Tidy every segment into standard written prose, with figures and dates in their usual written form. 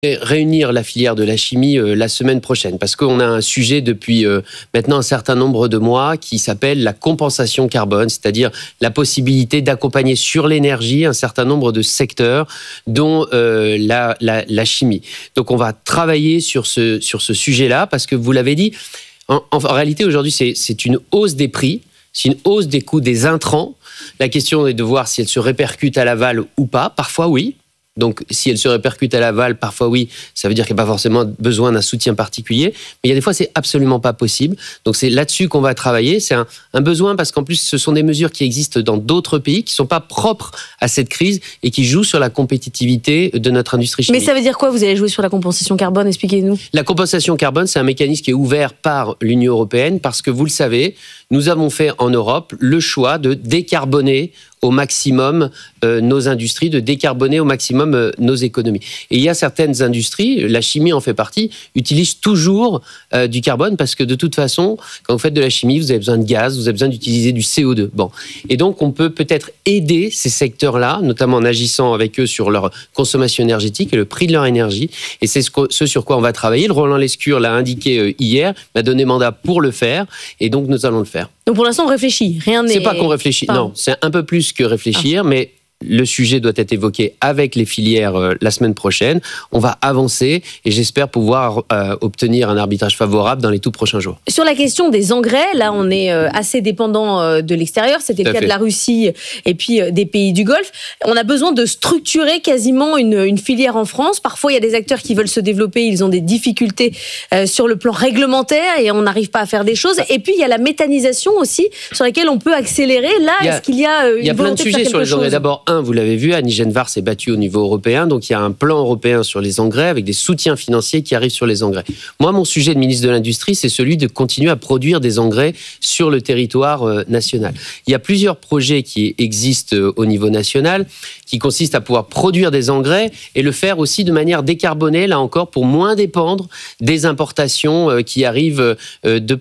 réunir la filière de la chimie la semaine prochaine parce qu'on a un sujet depuis maintenant un certain nombre de mois qui s'appelle la compensation carbone, c'est-à-dire la possibilité d'accompagner sur l'énergie un certain nombre de secteurs dont la chimie. Donc on va travailler sur ce sujet-là parce que vous l'avez dit, en réalité aujourd'hui c'est une hausse des prix, c'est une hausse des coûts des intrants. La question est de voir si elle se répercute à l'aval ou pas. Parfois oui. Donc, si elle se répercute à l'aval, parfois oui, ça veut dire qu'il n'y a pas forcément besoin d'un soutien particulier. Mais il y a des fois, c'est absolument pas possible. Donc, c'est là-dessus qu'on va travailler. C'est un besoin parce qu'en plus, ce sont des mesures qui existent dans d'autres pays, qui ne sont pas propres à cette crise et qui jouent sur la compétitivité de notre industrie chimique. Mais ça veut dire quoi, vous allez jouer sur la compensation carbone? Expliquez-nous. La compensation carbone, c'est un mécanisme qui est ouvert par l'Union européenne parce que, vous le savez, nous avons fait en Europe le choix de décarboner au maximum nos industries, de décarboner au maximum nos économies. Et il y a certaines industries, la chimie en fait partie, utilisent toujours du carbone parce que de toute façon, quand vous faites de la chimie, vous avez besoin de gaz, vous avez besoin d'utiliser du CO2. Bon. Et donc, on peut peut-être aider ces secteurs-là, notamment en agissant avec eux sur leur consommation énergétique et le prix de leur énergie. Et c'est ce sur quoi on va travailler. Le Roland Lescure l'a indiqué hier, m'a donné mandat pour le faire. Et donc, nous allons le faire. Donc, pour l'instant, on réfléchit. Rien n'est... C'est pas qu'on réfléchit. Non, c'est un peu plus que réfléchir, mais le sujet doit être évoqué avec les filières la semaine prochaine. On va avancer et j'espère pouvoir obtenir un arbitrage favorable dans les tout prochains jours. Sur la question des engrais, là, on est assez dépendant de l'extérieur. C'était le cas de la Russie et puis des pays du Golfe. On a besoin de structurer quasiment une filière en France. Parfois, il y a des acteurs qui veulent se développer. Ils ont des difficultés sur le plan réglementaire et on n'arrive pas à faire des choses. Et puis, il y a la méthanisation aussi sur laquelle on peut accélérer. Là, est-ce qu'il y a une volonté de faire quelque chose ? Il y a plein de sujets sur les engrais. D'abord, vous l'avez vu, Annie Genevard s'est battue au niveau européen, donc il y a un plan européen sur les engrais avec des soutiens financiers qui arrivent sur les engrais. Moi, mon sujet de ministre de l'Industrie, c'est celui de continuer à produire des engrais sur le territoire national. Il y a plusieurs projets qui existent au niveau national, qui consistent à pouvoir produire des engrais et le faire aussi de manière décarbonée, là encore, pour moins dépendre des importations qui arrivent de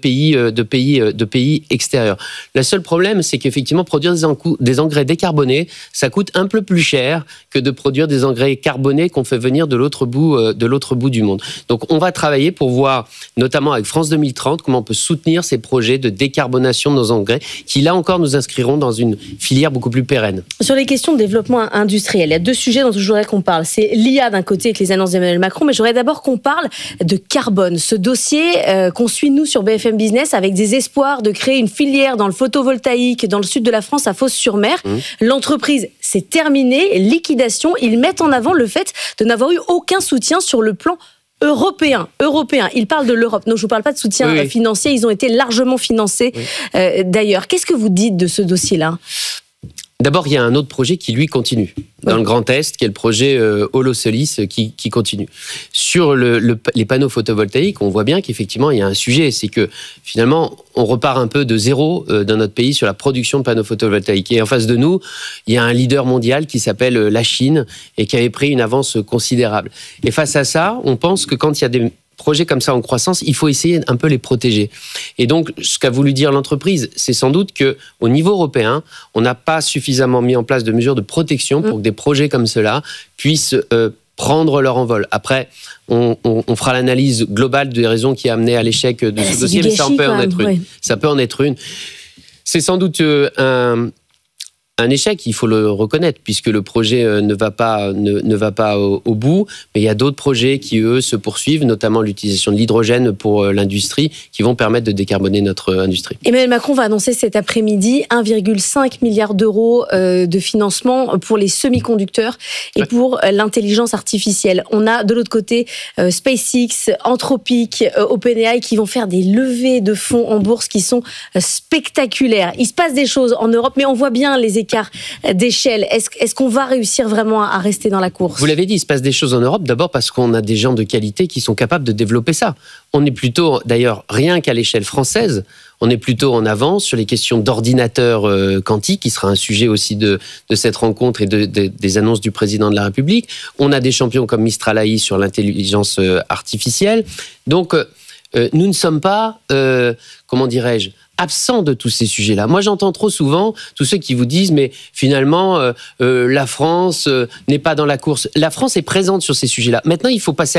pays extérieurs. Le seul problème, c'est qu'effectivement, produire des engrais décarbonés, ça coûte un peu plus cher que de produire des engrais carbonés qu'on fait venir de l'autre bout du monde. Donc, on va travailler pour voir, notamment avec France 2030, comment on peut soutenir ces projets de décarbonation de nos engrais, qui là encore nous inscriront dans une filière beaucoup plus pérenne. Sur les questions de développement industriel, il y a deux sujets dont je voudrais qu'on parle. C'est l'IA d'un côté avec les annonces d'Emmanuel Macron, mais j'aurais d'abord qu'on parle de carbone. Ce dossier qu'on suit nous sur BFM Business avec des espoirs de créer une filière dans le photovoltaïque dans le sud de la France à Fos-sur-Mer. L'entreprise, c'est terminé, liquidation. Ils mettent en avant le fait de n'avoir eu aucun soutien sur le plan européen. Ils parlent de l'Europe. Non, je ne vous parle pas de soutien financier. Ils ont été largement financés d'ailleurs. Qu'est-ce que vous dites de ce dossier-là ? D'abord, il y a un autre projet qui, lui, continue. Dans le Grand Est, qui est le projet Holosolis qui continue. Sur les panneaux photovoltaïques, on voit bien qu'effectivement, il y a un sujet. C'est que, finalement, on repart un peu de zéro dans notre pays sur la production de panneaux photovoltaïques. Et en face de nous, il y a un leader mondial qui s'appelle la Chine et qui avait pris une avance considérable. Et face à ça, on pense que quand il y a des projets comme ça en croissance, il faut essayer un peu les protéger. Et donc, ce qu'a voulu dire l'entreprise, c'est sans doute qu'au niveau européen, on n'a pas suffisamment mis en place de mesures de protection pour que des projets comme cela puissent prendre leur envol. Après, on fera l'analyse globale des raisons qui a amené à l'échec de ce dossier, mais ça peut en être une. Ça peut en être une. C'est sans doute un échec, il faut le reconnaître, puisque le projet ne va pas au bout, mais il y a d'autres projets qui, eux, se poursuivent, notamment l'utilisation de l'hydrogène pour l'industrie, qui vont permettre de décarboner notre industrie. Emmanuel Macron va annoncer cet après-midi 1,5 milliard d'euros de financement pour les semi-conducteurs et pour l'intelligence artificielle. On a de l'autre côté SpaceX, Anthropic, OpenAI qui vont faire des levées de fonds en bourse qui sont spectaculaires. Il se passe des choses en Europe, mais on voit bien les écarts d'échelle. Est-ce qu'on va réussir vraiment à rester dans la course ? Vous l'avez dit, il se passe des choses en Europe, d'abord parce qu'on a des gens de qualité qui sont capables de développer ça. On est plutôt, d'ailleurs, rien qu'à l'échelle française, on est plutôt en avance sur les questions d'ordinateurs quantiques, qui sera un sujet aussi de cette rencontre et des annonces du président de la République. On a des champions comme Mistral AI sur l'intelligence artificielle. Donc, nous ne sommes pas, absent de tous ces sujets-là. Moi, j'entends trop souvent tous ceux qui vous disent, mais finalement, la France n'est pas dans la course. La France est présente sur ces sujets-là. Maintenant, il faut passer